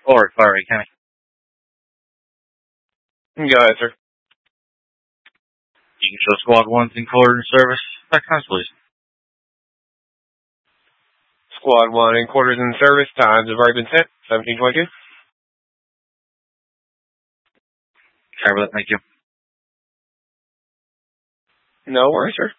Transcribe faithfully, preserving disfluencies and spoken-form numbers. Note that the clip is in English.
Or Fiery County. Go ahead, sir. You can show Squad one's in quarter in service. Back times, please. Squad one in quarters in service. Times have already been sent. seventeen twenty-two. Cover that, thank you. No worries, sir.